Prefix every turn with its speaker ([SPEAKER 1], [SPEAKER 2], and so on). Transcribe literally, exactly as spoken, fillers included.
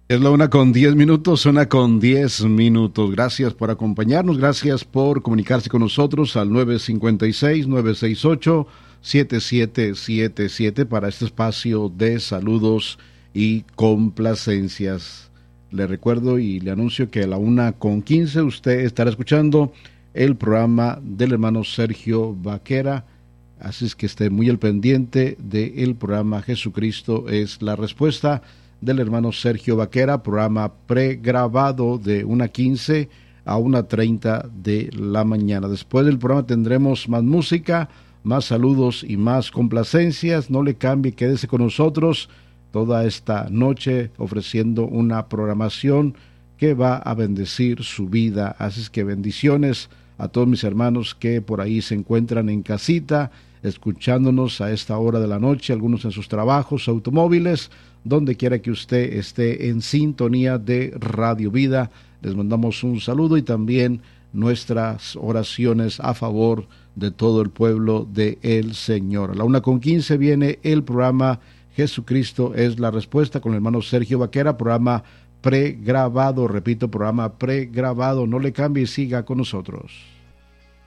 [SPEAKER 1] Es la una con diez minutos, una con diez minutos. Gracias por acompañarnos, gracias por comunicarse con nosotros al nueve cinco seis, nueve seis ocho, siete siete siete siete para este espacio de saludos y complacencias. Le recuerdo y le anuncio que a la una con quince usted estará escuchando el programa del hermano Sergio Vaquera. Así es que esté muy al pendiente del programa Jesucristo es la respuesta del hermano Sergio Vaquera, programa pregrabado de una quince a una treinta de la mañana. Después del programa tendremos más música, más saludos y más complacencias. No le cambie, quédese con nosotros toda esta noche ofreciendo una programación que va a bendecir su vida. Así es que bendiciones a todos mis hermanos que por ahí se encuentran en casita, escuchándonos a esta hora de la noche, algunos en sus trabajos, automóviles, donde quiera que usted esté en sintonía de Radio Vida. Les mandamos un saludo y también nuestras oraciones a favor de todo el pueblo de el Señor. A la una con quince viene el programa Jesucristo es la respuesta con el hermano Sergio Vaquera, programa pregrabado, repito, programa pregrabado. No le cambie y siga con nosotros.